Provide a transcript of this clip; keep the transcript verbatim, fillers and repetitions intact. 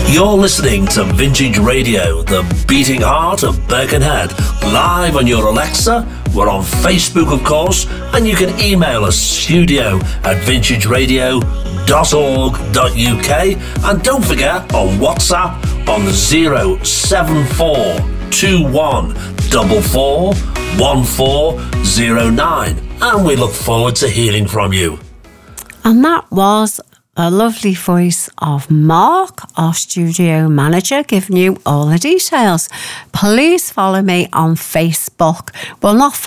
You're listening to Vintage Radio, the beating heart of Birkenhead, live on your Alexa. We're on Facebook, of course, and you can email us studio at vintage radio dot org dot U K. And don't forget, on WhatsApp on the zero seven four two one four four one four zero nine. And we look forward to hearing from you. And that was a lovely voice of Mark, our studio manager, giving you all the details. Please follow me on Facebook. Well, not